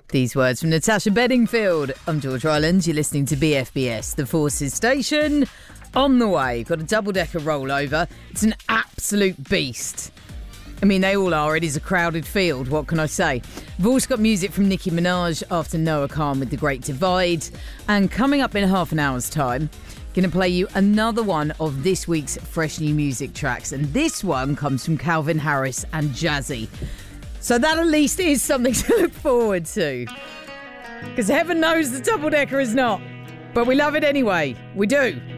These words from Natasha Bedingfield. I'm George Rylands. You're listening to BFBS, the Forces Station. On the way, got a double-decker rollover. It's an absolute beast. I mean, they all are. It is a crowded field. What can I say? We've also got music from Nicki Minaj after Noah Khan with The Great Divide. And coming up in half an hour's time, going to play you another one of this week's fresh new music tracks. And this one comes from Calvin Harris and Jazzy. So that at least is something to look forward to. Because heaven knows the double-decker is not. But we love it anyway. We do.